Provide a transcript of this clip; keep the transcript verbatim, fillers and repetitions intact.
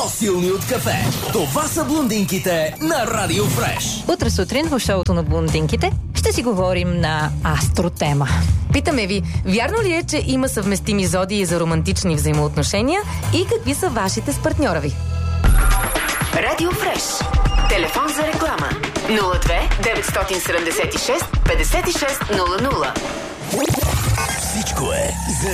по-силни от кафе. Това са блондинките на Радио Фреш. Утре сутрин в шоуто на блондинките ще си говорим на астротема. Питаме ви, вярно ли е, че има съвместими зодии за романтични взаимоотношения и какви са вашите с партньора ви? Радио Фреш. Телефон за реклама нула две деветстотин седемдесет и шест петдесет и шест нула нула. Всичко е за